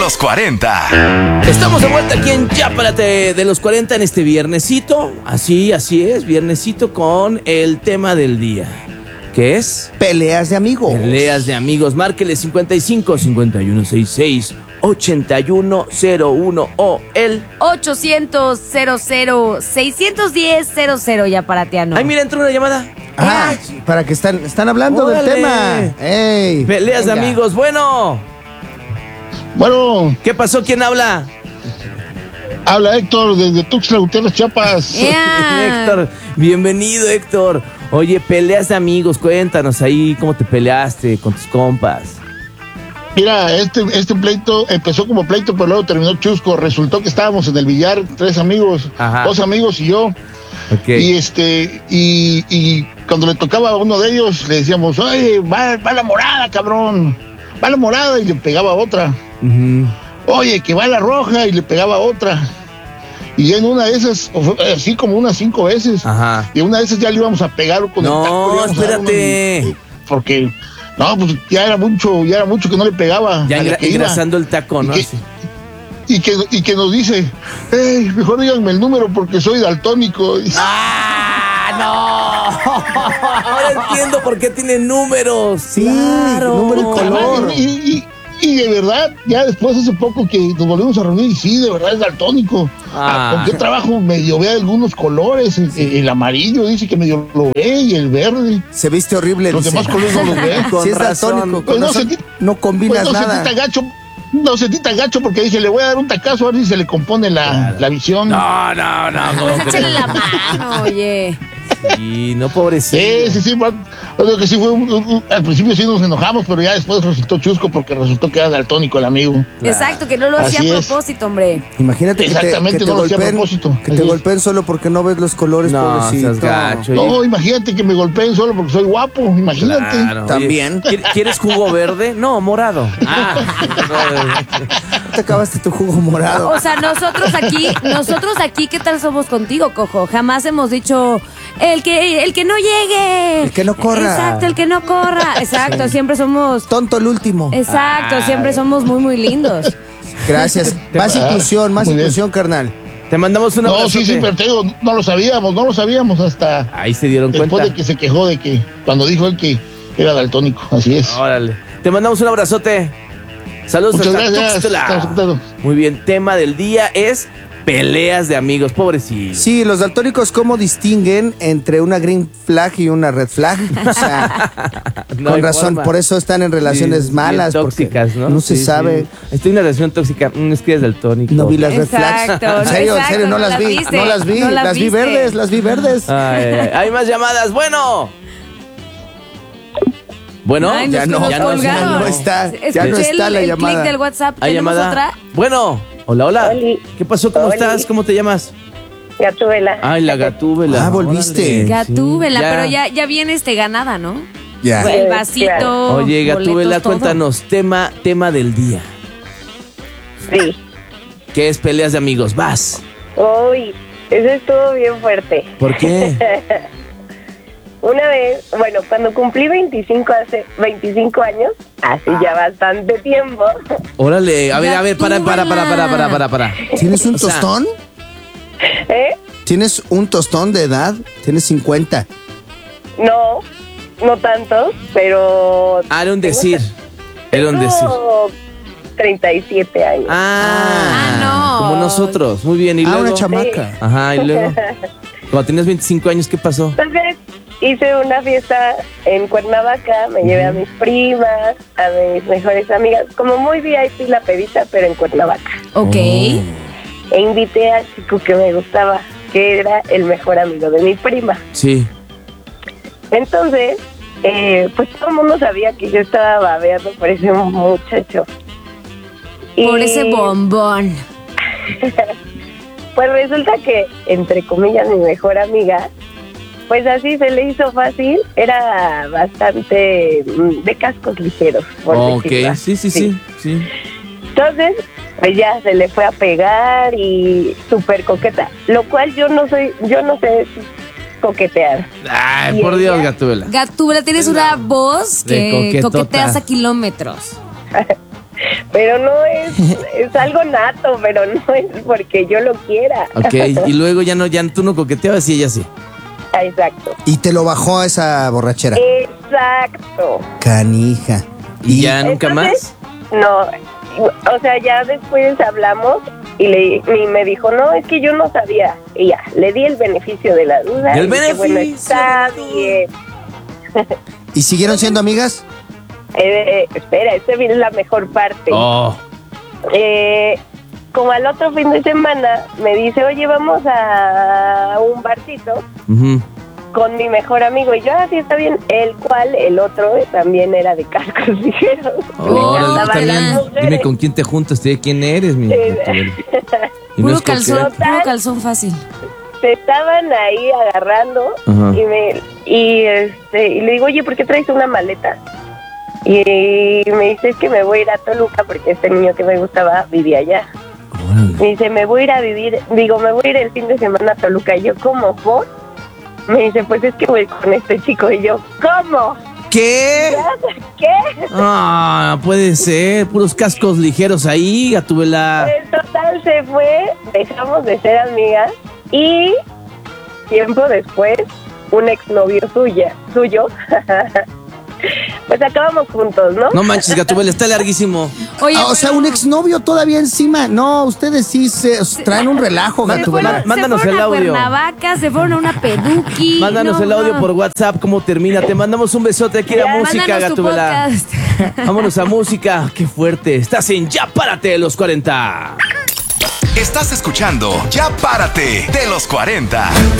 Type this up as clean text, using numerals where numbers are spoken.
los 40. Estamos de vuelta aquí en Chápalate de los 40 en este viernesito. Así es, viernesito con el tema del día. ¿Qué es? Peleas de amigos. Peleas de amigos. Márquele 55 5166 8101 o el 800 00 610 00 ya para Tiano. Ay, mira, entró una llamada. Ah, para que están hablando Órale. del tema. Ey, Peleas de venga. amigos. Bueno, ¿qué pasó? ¿Quién habla? Habla Héctor desde Tuxtla Gutiérrez, Chiapas. Héctor, bienvenido, Héctor. Oye, peleas de amigos, cuéntanos ahí cómo te peleaste con tus compas. Mira, este pleito empezó como pleito, pero luego terminó chusco. Resultó que estábamos en el billar, 3 amigos, Ajá. 2 amigos y yo. Okay. Y cuando le tocaba a uno de ellos, le decíamos, oye, va la morada, cabrón. Va la morada, y le pegaba a otra. Uh-huh. Oye, que va la roja, y le pegaba a otra. Y en una de esas, así como unas 5 veces, Ajá. y una de esas ya le íbamos a pegar con el taco. No, le íbamos a dar espérate. porque, no, pues ya era mucho que no le pegaba. Ya a la que iba. engrasando el taco, ¿no? Y que nos dice, mejor díganme el número porque soy daltónico. ¡Ah, no! Ahora entiendo por qué tiene números. Sí, claro. número y color. Y de verdad, ya después hace poco que nos volvimos a reunir, y sí, de verdad es daltónico. ¿Con qué trabajo medio ve algunos colores? El amarillo dice que medio lo ve, y el verde. Se viste horrible. Los dice. demás colores no los ve. Si es razón. daltónico, Pues con no razón, sentí- no combinas Pues nada. no sentí tan gacho porque dije, le voy a dar un tacazo a ver si se le compone la visión. No. Pues échale la mano, oye. Sí, no, pobrecito. Sí, lo que sí fue al principio sí nos enojamos, pero ya después resultó chusco porque resultó que era daltónico el amigo. Exacto, que no lo hacía Así a es. propósito, hombre. Imagínate Exactamente, que te no lo hacía a golpeen, propósito. que te Así es. golpeen solo porque no ves los colores, No, pobrecito. seas gacho. No, imagínate que me golpeen solo porque soy guapo, imagínate. Claro. También. Oye, ¿quieres jugo verde? No, morado. Te acabaste tu jugo morado. O sea, nosotros aquí, ¿qué tal somos contigo, Cojo? Jamás hemos dicho el que no llegue. El que no corra. Exacto, el que no corra. Exacto, siempre somos. Tonto el último. Exacto, siempre somos muy, muy lindos. Gracias. Más inclusión, Muy bien. carnal. Te mandamos una No, sí, pero te digo, no lo sabíamos hasta Ahí se dieron después cuenta. de que se quejó de que, cuando dijo él que era daltónico, así es. Órale. Te mandamos un abrazote. Saludos Muchas hasta gracias. Tuxtla. Estamos escuchando. Muy bien, tema del día es peleas de amigos, pobrecito. Sí, los daltónicos, ¿cómo distinguen entre una green flag y una red flag? O sea, No con hay razón, forma. por eso están en relaciones Sí, malas. bien tóxicas, porque ¿no? No se Sí, sabe. sí. Estoy en una relación tóxica. Es que eres daltónico. No vi las red flags. Exacto, En serio, no las vi. viste, No las vi. no las Las vi viste. verdes, las vi verdes. Ay, hay más llamadas. Bueno. Bueno, Ay, ya nos no, colgaron. ya no está. Ya no Escuché está la el llamada. clic del WhatsApp. hay ¿Tenemos llamada. otra? Bueno, hola. Oli. ¿Qué pasó? ¿Cómo Oli. estás? ¿Cómo te llamas? Gatúbela. Ay, la Gatúbela. Ah, volviste. Órale, Gatúbela, sí. pero ya viene ganada, ¿no? Ya. El vasito. Claro. Oye, Gatúbela, boletos, todo. cuéntanos, tema del día. Sí. ¿Qué es peleas de amigos? Vas. Uy, eso estuvo bien fuerte. ¿Por qué? Una vez, bueno, cuando cumplí 25 años, así ya bastante tiempo. Órale, a ver, para. ¿Tienes un O sea, tostón? ¿Eh? ¿Tienes un tostón de edad? ¿Tienes 50? No tanto, pero... Era un decir. Era un decir. Tengo 37 años. no. Como nosotros. Muy bien, y luego. Una chamaca. Ajá, y luego. Cuando tenías 25 años, ¿qué pasó? Entonces hice una fiesta en Cuernavaca, me llevé a mis primas, a mis mejores amigas, como muy VIP la pedita, pero en Cuernavaca. Ok. E invité al chico que me gustaba, que era el mejor amigo de mi prima. Sí. Entonces, pues todo el mundo sabía que yo estaba babeando por ese muchacho. Por Y, ese bombón. Pues resulta que, entre comillas, mi mejor amiga, pues así se le hizo fácil, era bastante de cascos ligeros, por decirlo Ok, así. sí. Entonces, pues ya se le fue a pegar y súper coqueta, lo cual yo no sé coquetear. Ay, ¿Y por Dios, ella? Gatúbela. Gatúbela, tienes una voz De que coquetota. coqueteas a kilómetros. pero no es algo nato, pero no es porque yo lo quiera. Ok, y luego ya tú no coqueteabas y ella sí. Exacto. Y te lo bajó esa borrachera. Exacto. Canija. ¿Y ya nunca Entonces, más? No, o sea, ya después hablamos y me dijo, no, es que yo no sabía. Y ya, le di el beneficio de la duda. ¡El y dije, bueno, beneficio está de la duda! bien. ¿Y siguieron siendo amigas? Espera, esta viene la mejor parte. Oh. Como al otro fin de semana me dice, oye, vamos a un barcito Ujú. con mi mejor amigo. Y yo, sí, está bien. El otro también era de cascos ligeros. Órale, Estaban está las bien. mujeres. Dime con quién te juntas, te diré quién eres, mi. Y no Puro es calzón, coqueta. puro calzón fácil. Se estaban ahí agarrando. Ajá. y le digo, oye, ¿por qué traes una maleta? Y me dice, es que me voy a ir a Toluca porque este niño que me gustaba vivía allá. Órale. Me dice, me voy a ir el fin de semana a Toluca. Y yo, ¿cómo? ¿Por? Me dice, pues es que voy con este chico. Y yo, ¿cómo? ¿Qué? ¿Qué? Ah, puede ser. Puros cascos ligeros ahí, Gatúbela. En total se fue, dejamos de ser amigas y tiempo después un exnovio suyo pues acabamos juntos, ¿no? No manches, Gatúbela, está larguísimo. Oye, O sea, un exnovio todavía encima. No, ustedes sí se traen un relajo, Gatúbela. Mándanos se fueron el a audio. Cuernavaca, se fueron a una peduqui. Mándanos No, el audio no. por WhatsApp, cómo termina. Te mandamos un besote aquí a Ya, música, Mándanos tu Gatúbela. podcast. Vámonos a música. Qué fuerte. Estás en Ya Párate de los 40. Estás escuchando Ya Párate de los 40.